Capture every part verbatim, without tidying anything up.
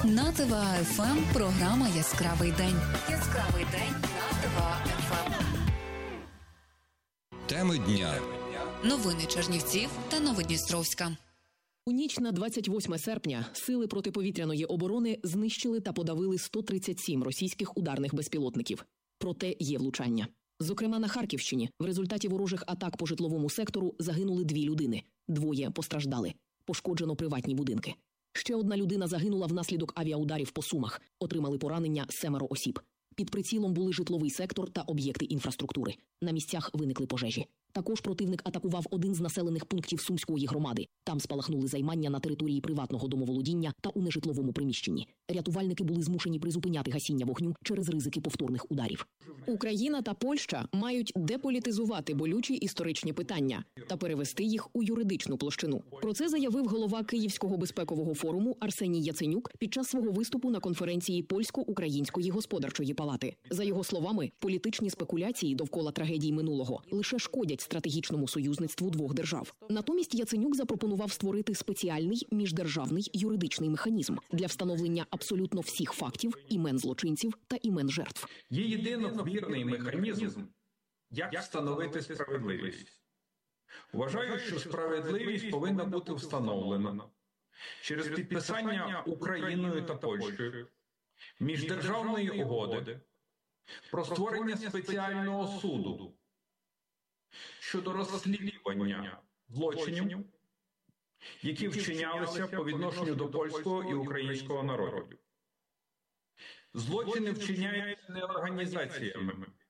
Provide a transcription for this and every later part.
На ТВА-ФМ програма «Яскравий день». Яскравий день на ТВА-ФМ. Теми дня. Новини Чернівців та Новодністровська. У ніч на двадцять восьме серпня сили протиповітряної оборони знищили та подавили сто тридцять сім російських ударних безпілотників. Проте є влучання. Зокрема, на Харківщині в результаті ворожих атак по житловому сектору загинули дві людини. Двоє постраждали. Пошкоджено приватні будинки. Ще одна людина загинула внаслідок авіаударів по Сумах. Отримали поранення семеро осіб. Під прицілом були житловий сектор та об'єкти інфраструктури. На місцях виникли пожежі. Також противник атакував один з населених пунктів Сумської громади. Там спалахнули займання на території приватного домоволодіння та у нежитловому приміщенні. Рятувальники були змушені призупиняти гасіння вогню через ризики повторних ударів. Україна та Польща мають деполітизувати болючі історичні питання та перевести їх у юридичну площину. Про це заявив голова Київського безпекового форуму Арсеній Яценюк під час свого виступу на конференції Польсько-Української господарчої палати. За його словами, політичні спекуляції довкола трагедій минулого лише шкодять стратегічному союзництву двох держав. Натомість Яценюк запропонував створити спеціальний міждержавний юридичний механізм для встановлення абсолютно всіх фактів, імен злочинців та імен жертв. Є єдиновірний механізм, як встановити справедливість. Вважаю, що справедливість повинна бути встановлена через підписання Україною та Польщею міждержавної угоди про створення спеціального суду щодо розслідування злочинів, які вчинялися по відношенню до польського і українського народів. Злочини вчиняються не організаціями.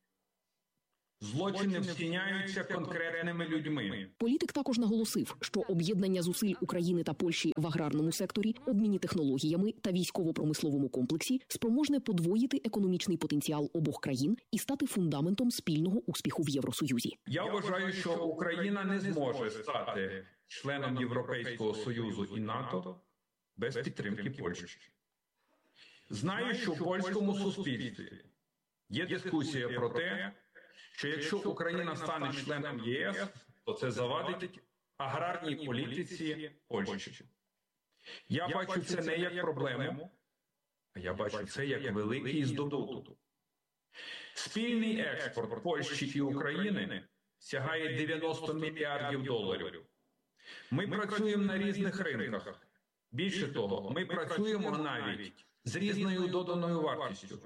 Злочини вчиняються конкретними людьми. Політик також наголосив, що об'єднання зусиль України та Польщі в аграрному секторі, обміні технологіями та військово-промисловому комплексі спроможне подвоїти економічний потенціал обох країн і стати фундаментом спільного успіху в Євросоюзі. Я вважаю, що Україна не зможе стати членом Європейського Союзу і НАТО без підтримки Польщі. Знаю, що в польському суспільстві є дискусія про те, що якщо Україна стане членом ЄС, то це завадить аграрній політиці Польщі. Я бачу це не як проблему, а я бачу це як великий здобуток. Спільний експорт Польщі і України сягає дев'яносто мільярдів доларів. Ми працюємо на різних ринках. Більше того, ми працюємо навіть з різною доданою вартістю.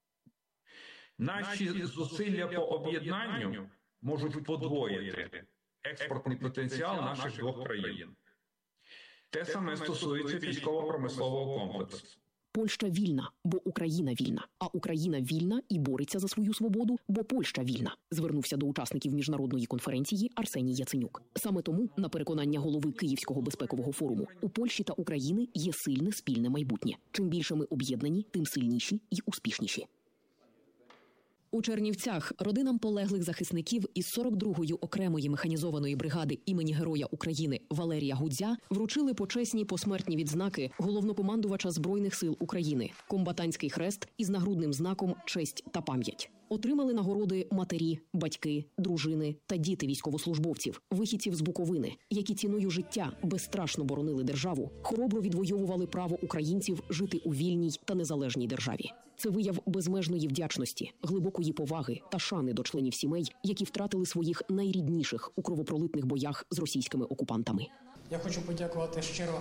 Наші зусилля по об'єднанню можуть подвоїти експортний потенціал наших двох країн. Те саме стосується військово-промислового комплексу. Польща вільна, бо Україна вільна. А Україна вільна і бореться за свою свободу, бо Польща вільна. Звернувся до учасників міжнародної конференції Арсеній Яценюк. Саме тому, на переконання голови Київського безпекового форуму, у Польщі та України є сильне спільне майбутнє. Чим більше ми об'єднані, тим сильніші і успішніші. У Чернівцях родинам полеглих захисників із сорок другої окремої механізованої бригади імені Героя України Валерія Гудзя вручили почесні посмертні відзнаки головнокомандувача Збройних сил України, комбатантський хрест із нагрудним знаком «Честь та пам'ять». Отримали нагороди матері, батьки, дружини та діти військовослужбовців, вихідців з Буковини, які ціною життя безстрашно боронили державу, хоробро відвоювали право українців жити у вільній та незалежній державі. Це вияв безмежної вдячності, глибокої поваги та шани до членів сімей, які втратили своїх найрідніших у кровопролитних боях з російськими окупантами. Я хочу подякувати щиро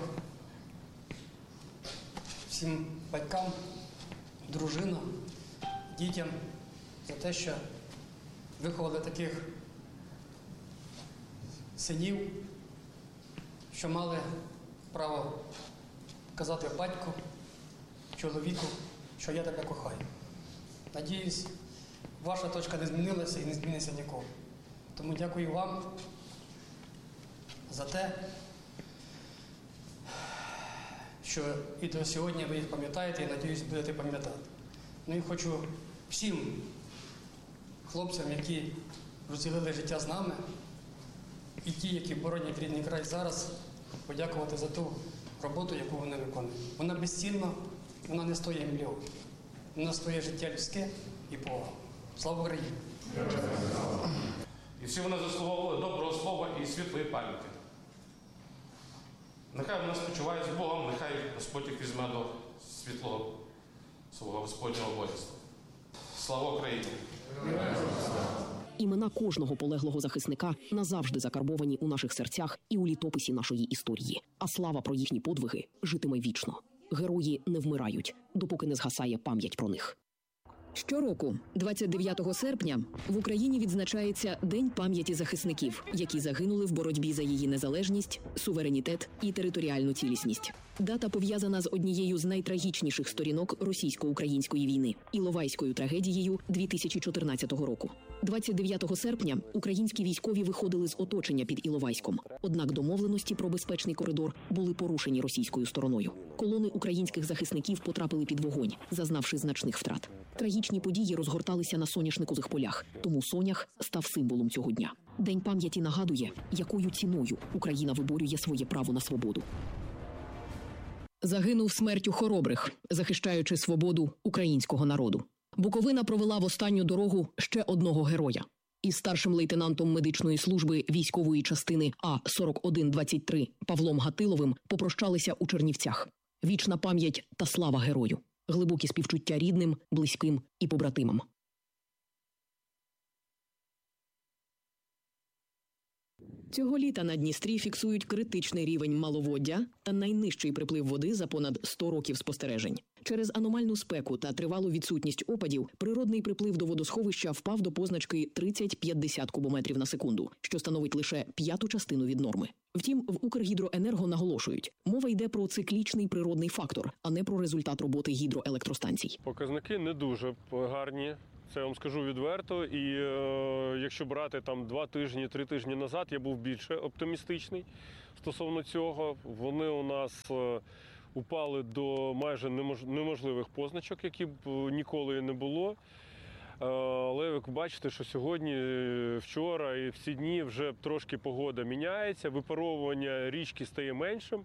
всім батькам, дружинам, дітям за те, що виховали таких синів, що мали право казати батьку, чоловіку, що я тебе кохаю. Надіюсь, ваша точка не змінилася і не зміниться ніколи. Тому дякую вам за те, що і до сьогодні ви їх пам'ятаєте, і, надіюсь, будете пам'ятати. Ну і хочу всім хлопцям, які розділили життя з нами, і ті, які боронять рідний край зараз, подякувати за ту роботу, яку вони виконують. Вона безцінна, вона не стоїть мільйон. Вона стоїть життя людське і повага. Слава Україні! І всі вони заслуговували доброго слова і світлої пам'яті. Нехай вони спочивають з Богом, нехай Господь їх візьме до світлого свого Господнього воїнства. Слава Україні! Імена кожного полеглого захисника назавжди закарбовані у наших серцях і у літописі нашої історії. А слава про їхні подвиги житиме вічно. Герої не вмирають, допоки не згасає пам'ять про них. Щороку, двадцять дев'ятого серпня, в Україні відзначається День пам'яті захисників, які загинули в боротьбі за її незалежність, суверенітет і територіальну цілісність. Дата пов'язана з однією з найтрагічніших сторінок російсько-української війни – Іловайською трагедією дві тисячі чотирнадцятого року. двадцять дев'ятого серпня українські військові виходили з оточення під Іловайськом. Однак домовленості про безпечний коридор були порушені російською стороною. Колони українських захисників потрапили під вогонь, зазнавши значних втрат. Трагічні події розгорталися на соняшникових полях, тому сонях став символом цього дня. День пам'яті нагадує, якою ціною Україна виборює своє право на свободу. Загинув смертю хоробрих, захищаючи свободу українського народу. Буковина провела в останню дорогу ще одного героя. Із старшим лейтенантом медичної служби військової частини А сорок один двадцять три Павлом Гатиловим попрощалися у Чернівцях. Вічна пам'ять та слава герою. Глибокі співчуття рідним, близьким і побратимам. Цього літа на Дністрі фіксують критичний рівень маловоддя та найнижчий приплив води за понад сто років спостережень. Через аномальну спеку та тривалу відсутність опадів природний приплив до водосховища впав до позначки тридцять - п'ятдесят кубометрів на секунду, що становить лише п'яту частину від норми. Втім, в Укргідроенерго наголошують, мова йде про циклічний природний фактор, а не про результат роботи гідроелектростанцій. Показники не дуже гарні. Це я вам скажу відверто, і е, якщо брати там два тижні, три тижні назад, я був більше оптимістичний стосовно цього. Вони у нас е, упали до майже немож, неможливих позначок, які б ніколи не було. Е, але ви бачите, що сьогодні, вчора і в ці дні вже трошки погода міняється, випаровування річки стає меншим.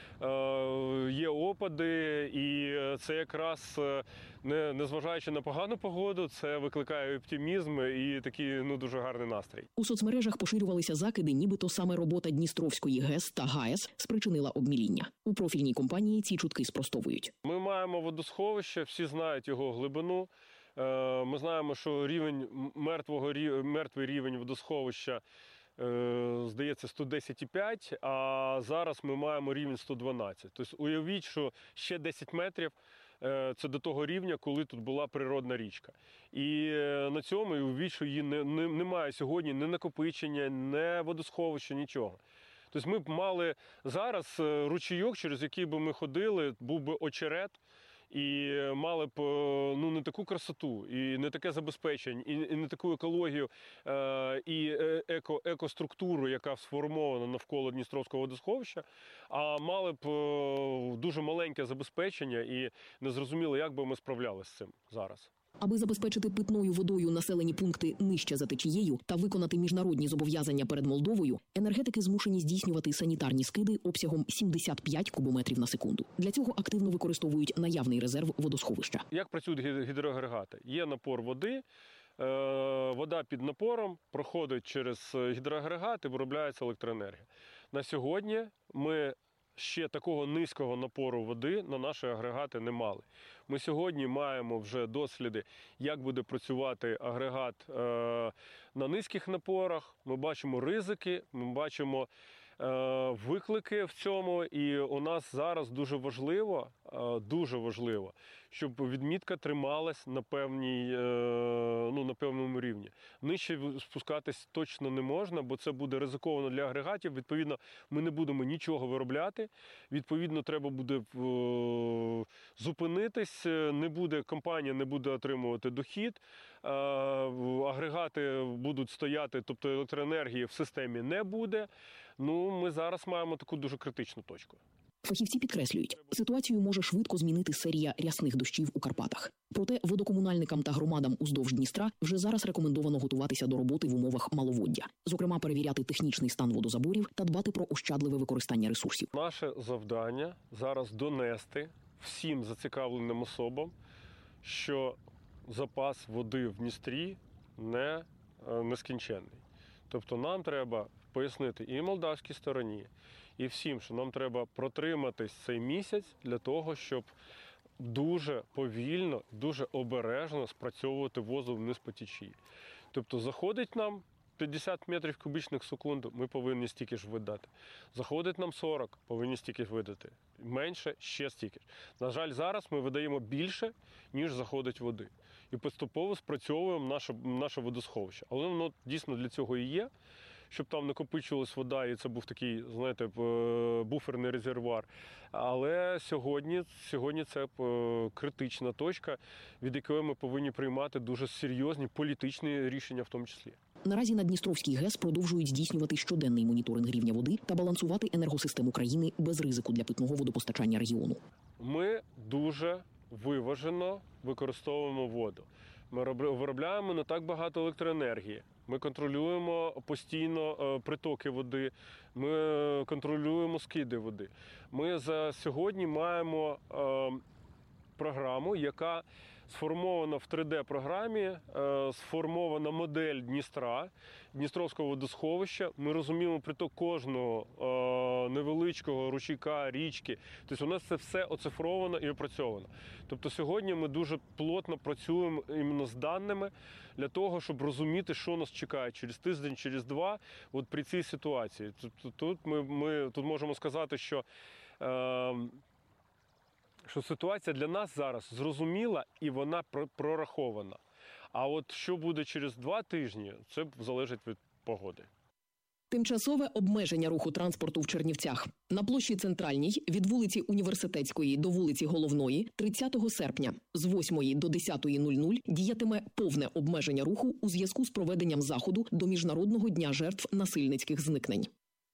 Є опади, і це якраз, не, незважаючи на погану погоду, це викликає оптимізм і такий ну, дуже гарний настрій. У соцмережах поширювалися закиди, нібито саме робота Дністровської ГЕС та ГАЕС спричинила обміління. У профільній компанії ці чутки спростовують. Ми маємо водосховище, всі знають його глибину. Ми знаємо, що рівень мертвого, мертвий рівень водосховища здається, сто десять цілих п'ять десятих, а зараз ми маємо рівень сто дванадцять. Тобто уявіть, що ще десять метрів – це до того рівня, коли тут була природна річка. І на цьому уявіть, що її не, не, немає сьогодні ні накопичення, ні водосховища, нічого. Тобто ми б мали зараз ручійок, через який би ми ходили, був би очерет, і мали б ну, не таку красоту, і не таке забезпечення, і, і не таку екологію, е, і еко, екоструктуру, яка сформована навколо Дністровського водосховища, а мали б е, дуже маленьке забезпечення і не зрозуміло, як би ми справлялися з цим зараз. Аби забезпечити питною водою населені пункти нижче за течією та виконати міжнародні зобов'язання перед Молдовою, енергетики змушені здійснювати санітарні скиди обсягом сімдесят п'ять кубометрів на секунду. Для цього активно використовують наявний резерв водосховища. Як працюють гідроагрегати? Є напор води, вода під напором проходить через гідроагрегат і виробляється електроенергія. На сьогодні ми ще такого низького напору води на наші агрегати не мали. Ми сьогодні маємо вже досліди, як буде працювати агрегат е, на низьких напорах. Ми бачимо ризики, ми бачимо е, виклики в цьому. І у нас зараз дуже важливо, е, дуже важливо, щоб відмітка трималась на, певній, е, ну, на певному рівні. Нижче спускатись точно не можна, бо це буде ризиковано для агрегатів. Відповідно, ми не будемо нічого виробляти. Відповідно, треба буде е, зупинитись, не буде, компанія не буде отримувати дохід, е, агрегати будуть стояти, тобто електроенергії в системі не буде. Ну, ми зараз маємо таку дуже критичну точку. Фахівці підкреслюють, ситуацію може швидко змінити серія рясних дощів у Карпатах. Проте водокомунальникам та громадам уздовж Дністра вже зараз рекомендовано готуватися до роботи в умовах маловоддя. Зокрема, перевіряти технічний стан водозаборів та дбати про ощадливе використання ресурсів. Наше завдання зараз донести всім зацікавленим особам, що запас води в Дністрі не нескінченний. Тобто нам треба пояснити і молдавській стороні, і всім, що нам треба протриматись цей місяць для того, щоб дуже повільно, дуже обережно спрацьовувати воду вниз по течії. Тобто заходить нам п'ятдесят метрів кубічних в секунду, ми повинні стільки ж видати. Заходить нам сорок, повинні стільки ж видати. Менше, ще стільки ж. На жаль, зараз ми видаємо більше, ніж заходить води. І поступово спрацьовуємо наше, наше водосховище. Але воно дійсно для цього і є, щоб там накопичувалась вода, і це був такий, знаєте, буферний резервуар. Але сьогодні, сьогодні це критична точка, від якої ми повинні приймати дуже серйозні політичні рішення в тому числі. Наразі на Дністровській ГЕС продовжують здійснювати щоденний моніторинг рівня води та балансувати енергосистему країни без ризику для питного водопостачання регіону. Ми дуже виважено використовуємо воду. Ми виробляємо не так багато електроенергії. Ми контролюємо постійно притоки води, ми контролюємо скиди води. Ми за сьогодні маємо програму, яка сформована в три де-програмі, сформована модель Дністра, Дністровського водосховища. Ми розуміємо приток кожного невеличкого ручейка, річки. Тобто у нас це все оцифровано і опрацьовано. Тобто сьогодні ми дуже плотно працюємо іменно з даними для того, щоб розуміти, що нас чекає через тиждень, через два, от при цій ситуації. Тут ми, ми тут можемо сказати, що е, що ситуація для нас зараз зрозуміла і вона прорахована. А от що буде через два тижні, це залежить від погоди. Тимчасове обмеження руху транспорту в Чернівцях. На площі Центральній від вулиці Університетської до вулиці Головної тридцятого серпня з восьмої до десятої нуль нуль діятиме повне обмеження руху у зв'язку з проведенням заходу до Міжнародного дня жертв насильницьких зникнень.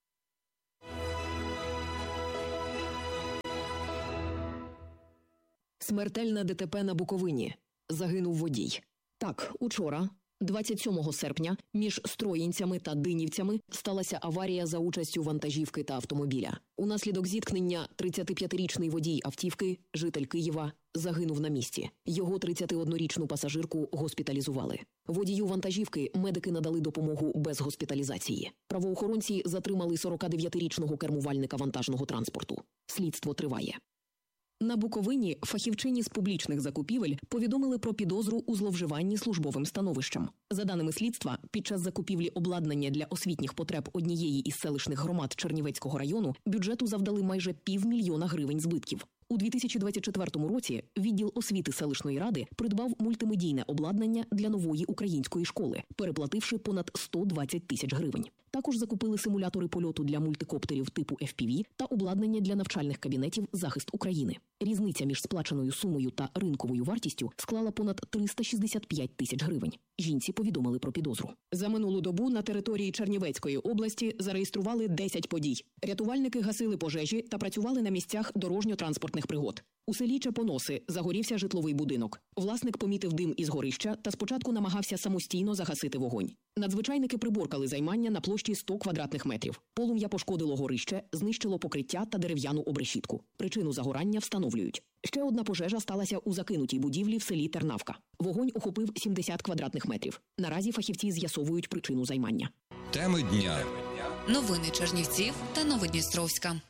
Смертельне ДТП на Буковині. Загинув водій. Так, учора, двадцять сьомого серпня, між Строїнцями та Динівцями сталася аварія за участю вантажівки та автомобіля. Унаслідок зіткнення тридцятип'ятирічний водій автівки, житель Києва, загинув на місці. Його тридцятиоднорічну пасажирку госпіталізували. Водію вантажівки медики надали допомогу без госпіталізації. Правоохоронці затримали сорокадев'ятирічного кермувальника вантажного транспорту. Слідство триває. На Буковині фахівчині з публічних закупівель повідомили про підозру у зловживанні службовим становищем. За даними слідства, під час закупівлі обладнання для освітніх потреб однієї із селищних громад Чернівецького району бюджету завдали майже півмільйона гривень збитків. У дві тисячі двадцять четвертому році відділ освіти селищної ради придбав мультимедійне обладнання для нової української школи, переплативши понад сто двадцять тисяч гривень. Також закупили симулятори польоту для мультикоптерів типу еф пі ві та обладнання для навчальних кабінетів «Захист України». Різниця між сплаченою сумою та ринковою вартістю склала понад триста шістдесят п'ять тисяч гривень. Жінці повідомили про підозру. За минулу добу на території Чернівецької області зареєстрували десять подій. Рятувальники гасили пожежі та працювали на місцях дорожньо-транспортних пригод. У селі Чепоноси загорівся житловий будинок. Власник помітив дим із горища та спочатку намагався самостійно загасити вогонь. Надзвичайники приборкали займання на площі сто квадратних метрів. Полум'я пошкодило горище, знищило покриття та дерев'яну обрешітку. Причину загорання встановлюють. Ще одна пожежа сталася у закинутій будівлі в селі Тернавка. Вогонь охопив сімдесят квадратних метрів. Наразі фахівці з'ясовують причину займання. Теми дня. Новини Чернівців та Новодністровська.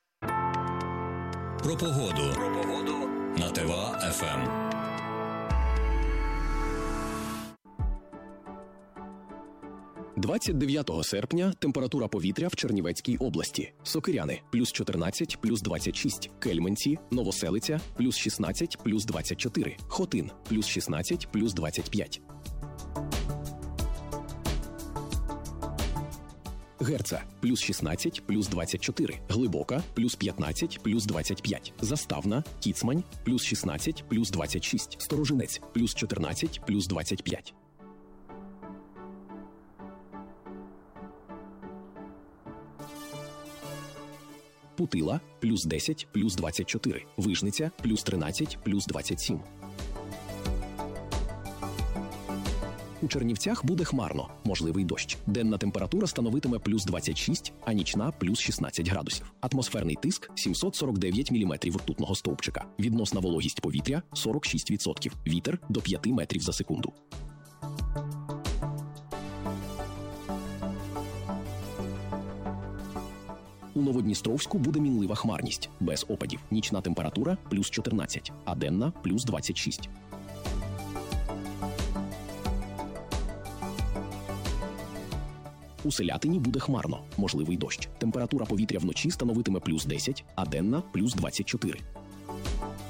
Про погоду. Про погоду на ТВА еф ем. двадцять дев'ятого серпня температура повітря в Чернівецькій області. Сокиряни – плюс чотирнадцять, плюс двадцять шість. Кельменці, Новоселиця – плюс шістнадцять, плюс двадцять чотири. Хотин – плюс шістнадцять, плюс двадцять п'ять. Герца – плюс шістнадцять, плюс двадцять чотири. Глибока – плюс п'ятнадцять, плюс двадцять п'ять. Заставна, Кіцмань – плюс шістнадцять, плюс двадцять шість. Сторожинець – плюс чотирнадцять, плюс двадцять п'ять. Путила – плюс десять, плюс двадцять чотири. Вижниця – плюс тринадцять, плюс двадцять сім. У Чернівцях буде хмарно, можливий дощ. Денна температура становитиме плюс двадцять шість, а нічна – плюс шістнадцять градусів. Атмосферний тиск – сімсот сорок дев'ять міліметрів ртутного стовпчика. Відносна вологість повітря – сорок шість відсотків. Вітер – до п'яти метрів за секунду. У У Новодністровську буде мінлива хмарність, без опадів. Нічна температура – плюс чотирнадцять, а денна – плюс двадцять шість. У Селятині буде хмарно, можливий дощ. Температура повітря вночі становитиме плюс десять, а денна – плюс двадцять чотири.